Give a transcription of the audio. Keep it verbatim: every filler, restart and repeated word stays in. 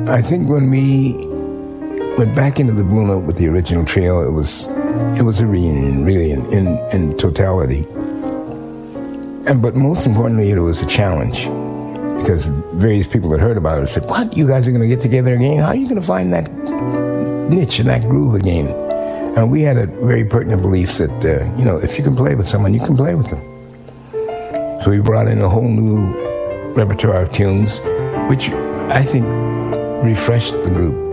I think when we went back into the Blue Note with the original trio, it was it was a reunion, really, in, in, in totality. And but most importantly, it was a challenge, because various people that heard about it said, "What? You guys are going to get together again? How are you going to find that niche and that groove again?" And we had a very pertinent belief that uh, you know, if you can play with someone, you can play with them. So we brought in a whole new repertoire of tunes, which I think refreshed the group.